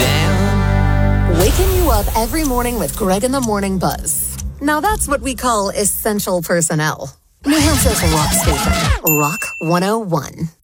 down. Waking you up every morning with Greg in the Morning Buzz. Now that's what we call essential personnel. New Hampshire's rock station, Rock 101.